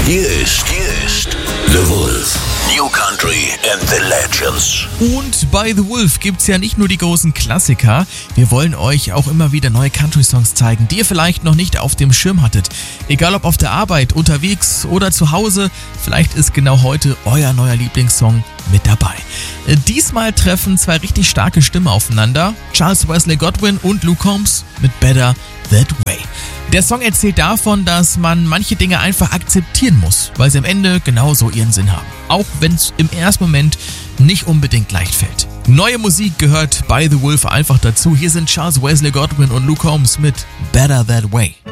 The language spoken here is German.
Hier ist The Wolf. New Country and the Legends. Und bei The Wolf gibt's ja nicht nur die großen Klassiker. Wir wollen euch auch immer wieder neue Country-Songs zeigen, die ihr vielleicht noch nicht auf dem Schirm hattet. Egal ob auf der Arbeit, unterwegs oder zu Hause, vielleicht ist genau heute euer neuer Lieblingssong mit dabei. Diesmal treffen zwei richtig starke Stimmen aufeinander. Charles Wesley Godwin und Luke Combs mit Better That Way. Der Song erzählt davon, dass man manche Dinge einfach akzeptieren muss, weil sie am Ende genauso ihren Sinn haben. Auch wenn es im ersten Moment nicht unbedingt leicht fällt. Neue Musik gehört bei The Wolf einfach dazu. Hier sind Charles Wesley Godwin und Luke Combs mit Better That Way.